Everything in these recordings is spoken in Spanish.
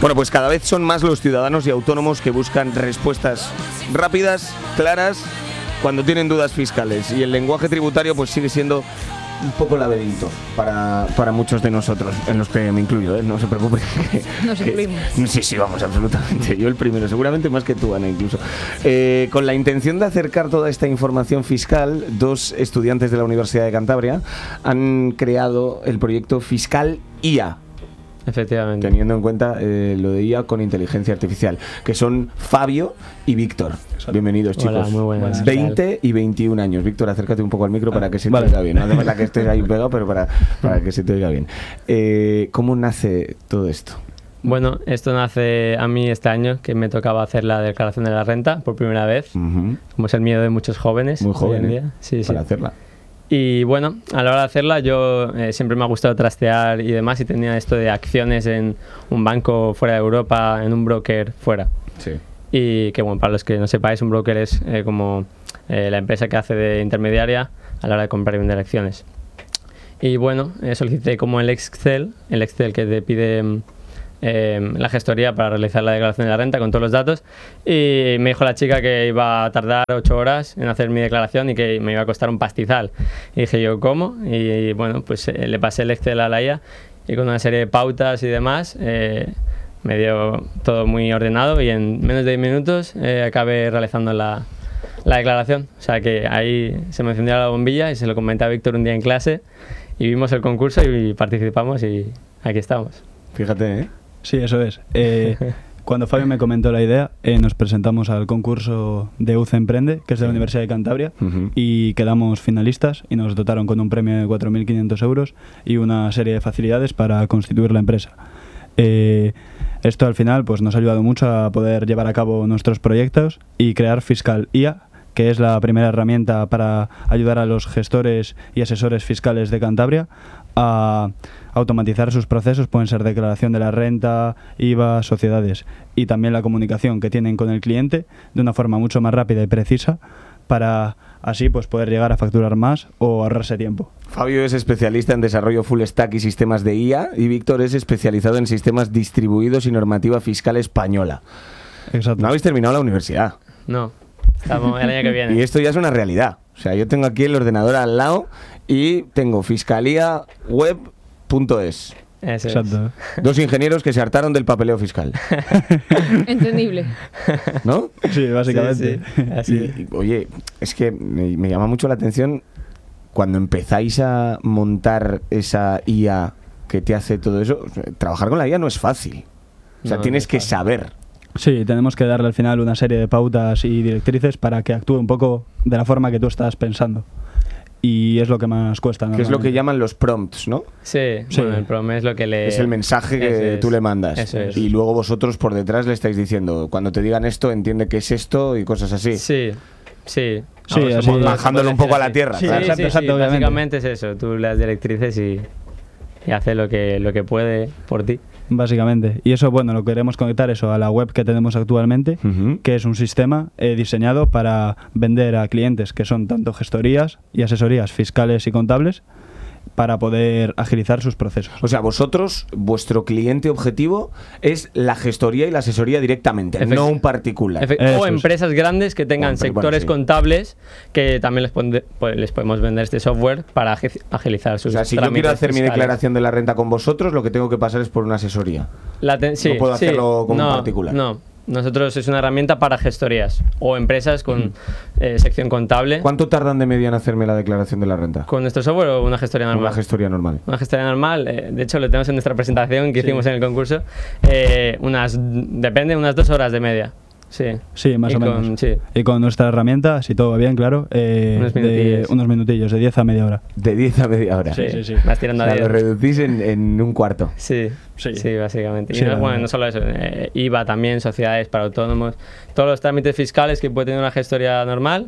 Bueno, pues cada vez son más los ciudadanos y autónomos que buscan respuestas rápidas, claras, cuando tienen dudas fiscales. Y el lenguaje tributario pues sigue siendo un poco laberinto para muchos de nosotros, en los que me incluyo, ¿eh? No se preocupen. Nos incluimos. Sí, vamos, absolutamente. Yo el primero, seguramente más que tú, Ana, incluso. Con la intención de acercar toda esta información fiscal, 2 estudiantes de la Universidad de Cantabria han creado el proyecto Fiscal IA. Efectivamente. Teniendo en cuenta lo de IA con inteligencia artificial, que son Fabio y Víctor. Bienvenidos, chicos. Hola, muy buenas. 20 y 21 años. Víctor, acércate un poco al micro para que se te oiga bien. No hace falta que estés ahí pegado, pero para que se te oiga bien. ¿Cómo nace todo esto? Bueno, esto nace a mí este año, que me tocaba hacer la declaración de la renta por primera vez, como es el miedo de muchos jóvenes. Muy jóvenes, hoy en día. Sí, para hacerla. Y bueno, a la hora de hacerla yo siempre me ha gustado trastear y demás, y tenía esto de acciones en un banco fuera de Europa, en un broker fuera. Sí. Y que bueno, para los que no sepáis, un broker es como la empresa que hace de intermediaria a la hora de comprar y vender acciones. Y bueno, solicité como el Excel que te pide la gestoría para realizar la declaración de la renta con todos los datos, y me dijo la chica que iba a tardar 8 horas en hacer mi declaración y que me iba a costar un pastizal. Y dije yo, ¿cómo? Y bueno, pues le pasé el Excel a la IA y con una serie de pautas y demás me dio todo muy ordenado, y en menos de 10 minutos acabé realizando la declaración. O sea que ahí se me encendió la bombilla y se lo comenté a Víctor un día en clase y vimos el concurso y participamos y aquí estamos. Fíjate, ¿eh? Sí, eso es. Cuando Fabio me comentó la idea, nos presentamos al concurso de UCE Emprende, que es de la Universidad de Cantabria, y quedamos finalistas y nos dotaron con un premio de 4.500 euros y una serie de facilidades para constituir la empresa. Esto al final pues nos ha ayudado mucho a poder llevar a cabo nuestros proyectos y crear Fiscal IA, que es la primera herramienta para ayudar a los gestores y asesores fiscales de Cantabria a automatizar sus procesos. Pueden ser declaración de la renta, IVA, sociedades, y también la comunicación que tienen con el cliente de una forma mucho más rápida y precisa, para así pues poder llegar a facturar más o ahorrarse tiempo. Fabio es especialista en desarrollo full stack y sistemas de IA, y Víctor es especializado en sistemas distribuidos y normativa fiscal española. Exacto. No habéis terminado la universidad. No, estamos el año que viene. Y esto ya es una realidad. O sea, yo tengo aquí el ordenador al lado y tengo fiscaliaweb.es. Eso Exacto. 2 ingenieros que se hartaron del papeleo fiscal. Entendible. ¿No? Sí, básicamente. Sí. Así es. Oye, es que me llama mucho la atención cuando empezáis a montar esa IA que te hace todo eso. Trabajar con la IA no es fácil. O sea, No, tienes no es que fácil. saber. Sí, tenemos que darle al final una serie de pautas y directrices para que actúe un poco de la forma que tú estás pensando. Y es lo que más cuesta. Que es lo que llaman los prompts, ¿no? Sí, Sí. bueno, el problema es lo que le... Es el mensaje que tú le mandas. Eso es. Y luego vosotros por detrás le estáis diciendo, cuando te digan esto, entiende que es esto y cosas así. Sí. Sí, Vamos, así, bajándolo un poco a la tierra. Sí, claro. exacto, obviamente. Básicamente es eso. Tú le das directrices y hace lo que puede por ti. Básicamente. Y eso, bueno, lo queremos conectar eso a la web que tenemos actualmente, que es un sistema diseñado para vender a clientes que son tanto gestorías y asesorías fiscales y contables, para poder agilizar sus procesos. O sea, vosotros, vuestro cliente objetivo es la gestoría y la asesoría directamente, no un particular. Eso O es. empresas grandes que tengan sectores sí. contables, que también les podemos vender este software para agilizar sus O sea, si yo trámites quiero hacer mi fiscales. declaración de la renta con vosotros, lo que tengo que pasar es por una asesoría. Sí, No puedo hacerlo como un no, particular. No, nosotros es una herramienta para gestorías o empresas con sección contable. ¿Cuánto tardan de media en hacerme la declaración de la renta? ¿Con nuestro software o una gestoría normal? Una gestoría normal. Una gestoría normal, de hecho lo tenemos en nuestra presentación que hicimos en el concurso, depende, unas 2 horas de media. Sí, Sí, más Y o con- menos. sí. Y con nuestra herramienta, si todo va bien, claro, unos minutillos, de 10 a media hora. De 10 a media hora. Sí, sí, sí. Vas tirando O a sea, 10. lo reducís en un cuarto. Sí, Sí. sí, básicamente. Sí, Y no, la bueno, verdad. no solo eso, IVA también, sociedades para autónomos, todos los trámites fiscales que puede tener una gestoría normal,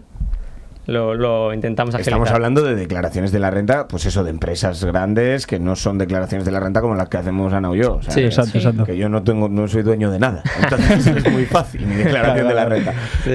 lo intentamos agilizar. Estamos hablando de declaraciones de la renta, pues eso, de empresas grandes que no son declaraciones de la renta como las que hacemos Ana o yo. O sea, Sí, Exacto, Sí. exacto. que yo no soy dueño de nada. Entonces es muy fácil mi declaración de la renta. Sí,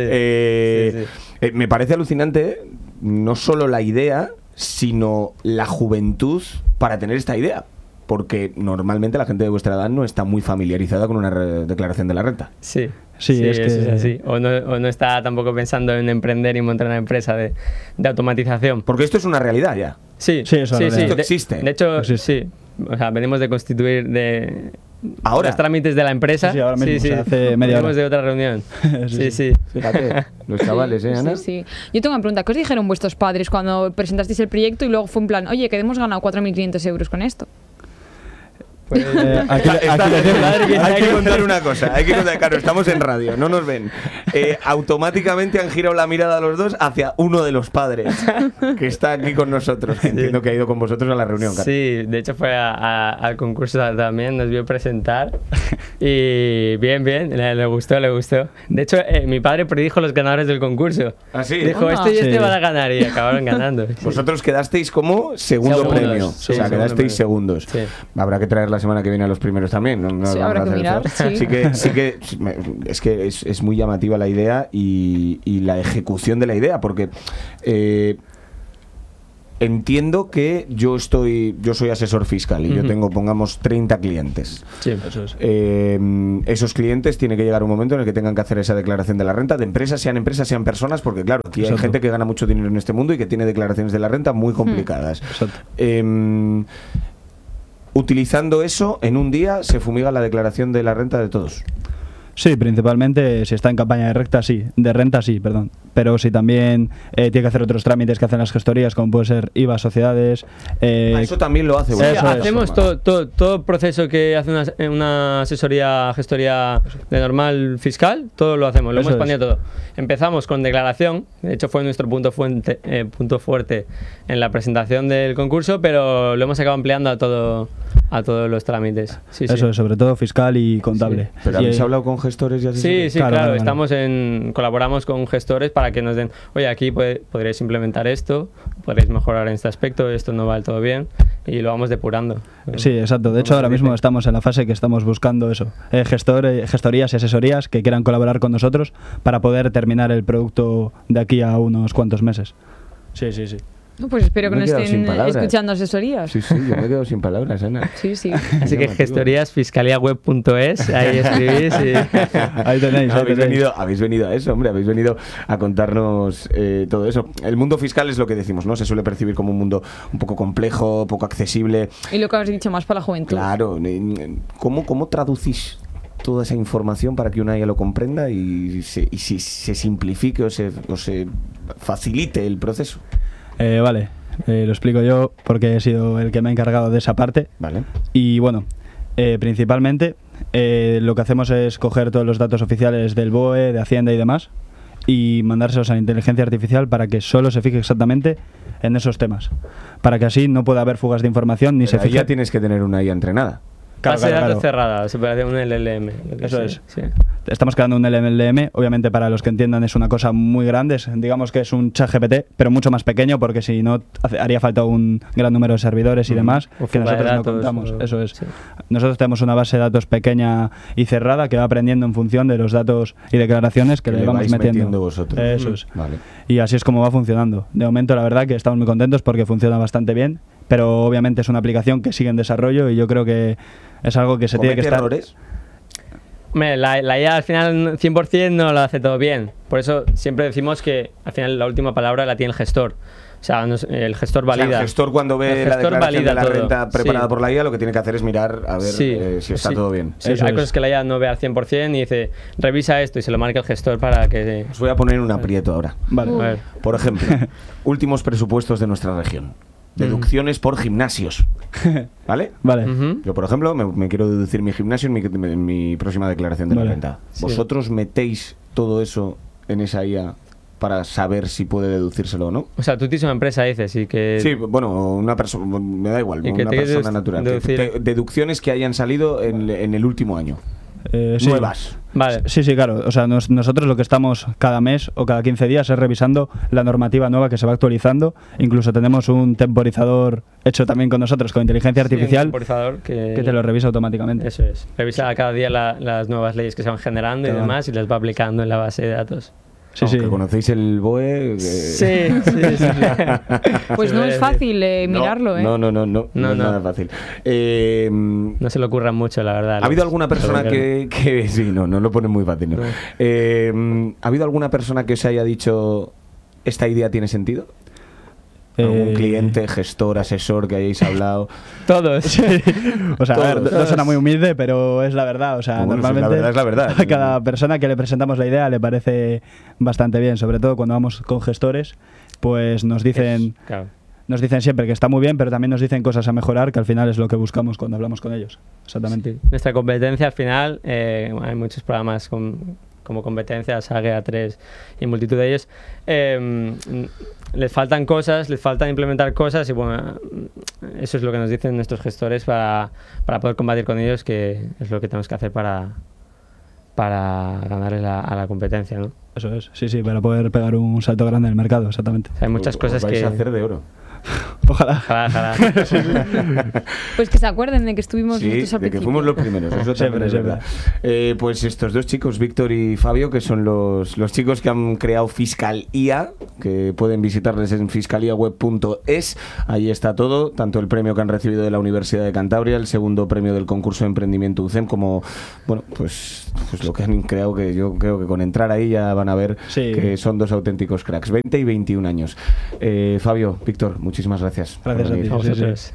Me parece alucinante no solo la idea, sino la juventud para tener esta idea. porque normalmente la gente de vuestra edad no está muy familiarizada con una declaración de la renta. Sí. Sí, es eso que- es así. O no está tampoco pensando en emprender y montar una empresa de automatización. Porque esto es una realidad ya. Sí, Sí, eso es realidad. Esto existe. De hecho, Existe. sí. O sea, venimos de constituir Ahora. los trámites de la empresa. Sí, sí, ahora mismo, o sea, hace media Venimos hora. de otra reunión. Sí, sí. Fíjate, los chavales, Ana? Sí, sí. Yo tengo una pregunta. ¿Qué os dijeron vuestros padres cuando presentasteis el proyecto y luego fue en plan, oye, que hemos ganado 4.500 euros con esto? Pues, aquí Hay que contar una cosa, claro, estamos en radio, no nos ven. Automáticamente han girado la mirada los dos hacia uno de los padres que está aquí con nosotros, que entiendo que ha ido con vosotros a la reunión. Claro. sí, de hecho fue al concurso también, nos vio presentar y bien, le gustó. De hecho, mi padre predijo los ganadores del concurso. ¿Ah, sí? Dijo, Anda. este y este Sí. van a ganar y acabaron ganando. Sí. Vosotros quedasteis como segundo Segundos, premio, sí, o sea, segundo quedasteis premio. segundos. Sí. Habrá que traer la semana que viene a los primeros también. No Sí, vamos habrá a que hacer mirar, feo. sí. Es que es muy llamativa la idea y la ejecución de la idea, porque entiendo que yo soy asesor fiscal y yo tengo, pongamos, 30 clientes. Sí. Eso es. Esos clientes tiene que llegar un momento en el que tengan que hacer esa declaración de la renta, de empresas, sean personas, porque claro, aquí hay Exacto. gente que gana mucho dinero en este mundo y que tiene declaraciones de la renta muy complicadas. Exacto. Utilizando eso, en un día se fumiga la declaración de la renta de todos. Sí, principalmente si está en campaña de renta sí, perdón. Pero si también tiene que hacer otros trámites que hacen las gestorías, como puede ser IVA, sociedades. Eso también lo hace. Sí, vuestra eso es. hacemos plataforma. todo proceso que hace una gestoría de normal fiscal, todo lo hacemos, lo Eso hemos es. expandido todo. Empezamos con declaración, de hecho fue nuestro punto fuerte en la presentación del concurso, pero lo hemos acabado ampliando a todos los trámites. Sí, Eso es, sobre todo fiscal y contable. Sí. Pero Y, habéis hablado con gestores y así. Sí, Claro, claro, claro. colaboramos con gestores para que nos den, oye, aquí podréis implementar esto, podréis mejorar en este aspecto, esto no va del todo bien, y lo vamos depurando. Sí, exacto. De hecho, ahora mismo estamos en la fase que estamos buscando eso. Gestorías y asesorías que quieran colaborar con nosotros para poder terminar el producto de aquí a unos cuantos meses. Sí, sí, sí. No, pues espero que Me he no quedado estén sin palabras. escuchando asesorías. Sí, yo me quedo sin palabras, Ana. Sí, sí. Así que gestorías fiscaliaweb.es, ahí escribís y... Ahí tenéis, ahí habéis tenéis. venido a eso, hombre, habéis venido a contarnos todo eso. El mundo fiscal es lo que decimos, ¿no? Se suele percibir como un mundo un poco complejo, poco accesible. Y lo que has dicho, más para la juventud. Claro, ¿cómo traducís toda esa información para que una IA lo comprenda y se simplifique o se facilite el proceso? Vale, lo explico yo porque he sido el que me ha encargado de esa parte. Vale. Y bueno, principalmente lo que hacemos es coger todos los datos oficiales del BOE, de Hacienda y demás y mandárselos a la inteligencia artificial para que solo se fije exactamente en esos temas. Para que así no pueda haber fugas de información ni Pero se ahí fije... ya tienes que tener una IA entrenada. Base de datos claro. cerrada, superación LLM. lo que Eso sea, es. sí. Estamos creando un LLM, obviamente para los que entiendan es una cosa muy grande, digamos que es un ChatGPT, pero mucho más pequeño porque si no haría falta un gran número de servidores y demás O que fuga de nosotros no datos, contamos. o- Eso es. sí. Nosotros tenemos una base de datos pequeña y cerrada que va aprendiendo en función de los datos y declaraciones que le vamos vais metiendo. metiendo vosotros. Eso es. Vale. Y así es como va funcionando. De momento la verdad que estamos muy contentos porque funciona bastante bien, pero obviamente es una aplicación que sigue en desarrollo y yo creo que es algo que se tiene que ¿Comete estar... errores? Hombre, la IA al final 100% no lo hace todo bien. Por eso siempre decimos que al final la última palabra la tiene el gestor. O sea, el gestor O sea, valida. el gestor cuando ve El la gestor declaración de valida la todo. renta preparada Sí. por la IA, lo que tiene que hacer es mirar a ver Sí, si está sí. todo bien. Sí, Eso hay es. cosas que la IA no ve al 100% y dice, revisa esto y se lo marca el gestor para que... Os voy a poner un aprieto ahora. Vale. A ver. Por ejemplo, últimos presupuestos de nuestra región. Deducciones por gimnasios. ¿Vale? Vale. Ujú. Yo, por ejemplo, me quiero deducir mi gimnasio en mi próxima declaración de la Vale. renta. Sí. ¿Vosotros metéis todo eso en esa IA para saber si puede deducírselo o no? O sea, tú tienes una empresa, dices, y que... Sí, bueno, una persona, me da igual, ¿Y que una te quieres persona natural. deducir? Deducciones que hayan salido en el último año. Sí. Nuevas. Vale. Sí, sí, claro. O sea, nosotros lo que estamos cada mes o cada 15 días es revisando la normativa nueva que se va actualizando. Incluso tenemos un temporizador hecho también con nosotros, con inteligencia Sí, un artificial, temporizador que te lo revisa automáticamente. Eso es. Revisa cada día las nuevas leyes que se van generando y Claro. demás y las va aplicando en la base de datos. Sí, Que conocéis el BOE. Sí. Pues no es fácil mirarlo, ¿eh? No es nada fácil. No se le ocurra mucho, la verdad. ¿Ha habido alguna persona que sí, no lo pone muy fácil, ¿no? ¿Ha habido alguna persona que os haya dicho esta idea tiene sentido? ¿Algún cliente, gestor, asesor que hayáis hablado? Todos. Sí. O sea, a ver, no suena muy humilde, pero es la verdad. O sea, Bueno, normalmente la verdad es la verdad. a cada persona que le presentamos la idea le parece bastante bien, sobre todo cuando vamos con gestores, pues nos dicen... Claro. Nos dicen siempre que está muy bien, pero también nos dicen cosas a mejorar, que al final es lo que buscamos cuando hablamos con ellos. Exactamente. Sí. Nuestra competencia, al final, hay muchos programas como competencia, SAGE, A3 y multitud de ellos. Les faltan cosas, les faltan implementar cosas y bueno, eso es lo que nos dicen nuestros gestores para poder combatir con ellos, que es lo que tenemos que hacer para ganarles a la competencia, ¿no? Eso es, sí, para poder pegar un salto grande en el mercado, exactamente. O sea, hay muchas cosas vais que... a hacer de oro. Ojalá. Pues que se acuerden de que estuvimos Sí, nosotros al de que principio. fuimos los primeros, eso también es verdad. Pues estos dos chicos, Víctor y Fabio, que son los chicos que han creado Fiscalía, que pueden visitarles en fiscaliaweb.es. Ahí está todo, tanto el premio que han recibido de la Universidad de Cantabria, el segundo premio del concurso de emprendimiento UCEM, como, bueno, pues lo que han creado, que yo creo que con entrar ahí ya van a ver que son dos auténticos cracks, 20 y 21 años. Fabio, Víctor, muchísimas gracias. Gracias a ti. A vosotros.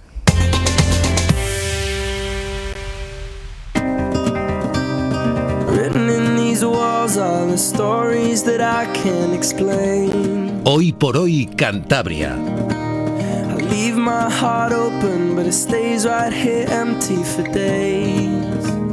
Written in these walls are the stories that I can't explain. Hoy por hoy, Cantabria. I leave my heart open, but it stays right here empty for days.